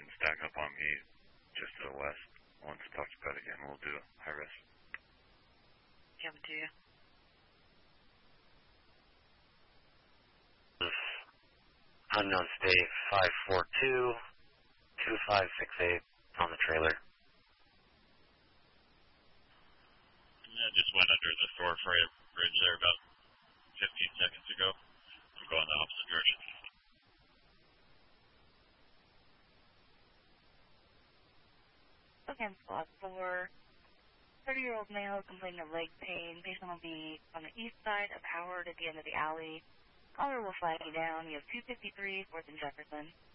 and stack up on me just to the west. Once talked about again, we'll do high risk. Jump to you. Unknown state 542-2568 on the trailer. Yeah, just went under the Thor Frey Bridge there about 15 seconds ago. I'm going the opposite direction. Okay, spot 4. 30-year-old male complaining of leg pain. Patient will be on the east side of Howard at the end of the alley. Caller will flag you down. You have 253 4th and Jefferson.